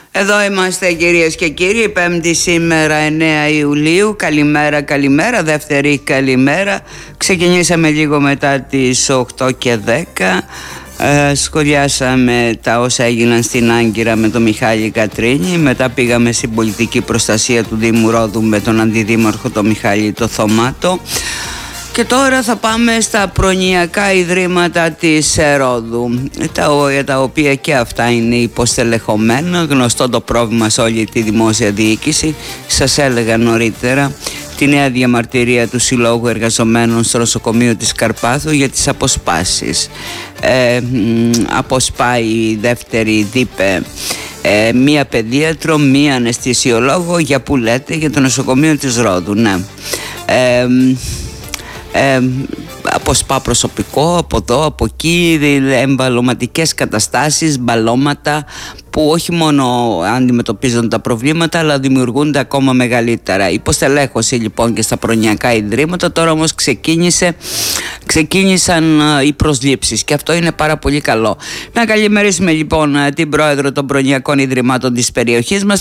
Εδώ είμαστε κυρίες και κύριοι, Πέμπτη σήμερα 9 Ιουλίου. Καλημέρα, καλημέρα, δεύτερη καλημέρα. Ξεκινήσαμε λίγο μετά τις 8 και 10. Σχολιάσαμε τα όσα έγιναν στην Άγκυρα με τον Μιχάλη Κατρίνη. Μετά πήγαμε στην πολιτική προστασία του Δήμου Ρόδου με τον αντιδήμαρχο τον Μιχάλη το Θωμάτο. Και τώρα θα πάμε στα προνοιακά ιδρύματα της Ρόδου, τα οποία και αυτά είναι υποστελεχωμένα. Γνωστό το πρόβλημα σε όλη τη δημόσια διοίκηση. Σας έλεγα νωρίτερα τη νέα διαμαρτυρία του Συλλόγου Εργαζομένων στο νοσοκομείο της Καρπάθου για τις αποσπάσεις. Αποσπάει η δεύτερη ΔΥΠΕ μία παιδίατρο, μία αναισθησιολόγο, για που λέτε, για το νοσοκομείο της Ρόδου. Ναι. Αποσπά προσωπικό από εδώ, από εκεί, εμβαλωματικές καταστάσεις, μπαλώματα που όχι μόνο αντιμετωπίζουν τα προβλήματα αλλά δημιουργούνται ακόμα μεγαλύτερα. Υποστελέχωση λοιπόν και στα προνοιακά ιδρύματα. Τώρα όμως ξεκίνησαν οι προσλήψεις και αυτό είναι πάρα πολύ καλό. Να καλημερίσουμε λοιπόν την πρόεδρο των προνοιακών ιδρυμάτων της περιοχής μας,